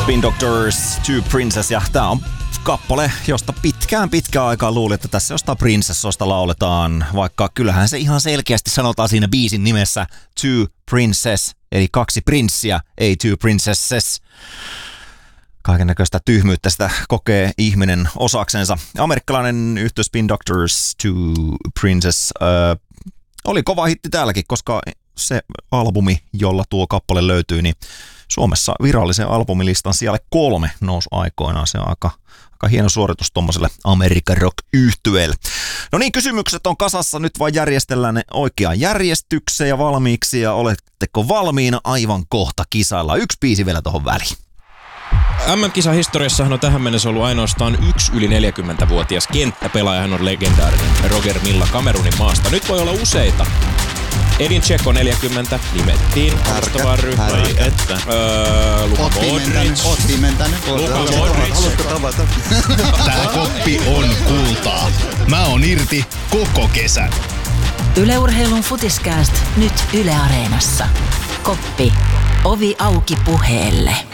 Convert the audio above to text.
Spin Doctors, Two Princess, ja tää on kappale, josta pitkään aikaa luulin, että tässä jostain prinsessoista lauletaan, vaikka kyllähän se ihan selkeästi sanotaan siinä biisin nimessä Two Princess, eli 2 prinssiä, ei Two Princesses. Kaikennäköistä tyhmyyttä sitä kokee ihminen osaksensa. Amerikkalainen yhtye Spin Doctors, Two Princess, oli kova hitti täälläkin, koska se albumi, jolla tuo kappale löytyy, niin Suomessa virallisen albumilistan siellä 3 nousi aikoinaan. Se on aika hieno suoritus tommoselle American Rock-yhtyeelle. No niin, kysymykset on kasassa. Nyt vaan järjestellään ne oikeaan järjestykseen ja valmiiksi. Ja oletteko valmiina? Aivan kohta kisailla. 1 biisi vielä tohon väliin. MM-kisahistoriassahan on tähän mennessä ollut ainoastaan 1 yli 40-vuotias kenttäpelaaja. Hän on legendaarinen Roger Milla Kamerunin maasta. Nyt voi olla useita. Edin Dzeko 40 nimettiin alustavaan ryhmään. Luka Modric. Luka Modric. Haluatko tavata? Tää koppi on kultaa. Mä oon irti koko kesän. Yle Urheilun Futiskääst nyt Yle Areenassa. Koppi. Ovi auki puheelle.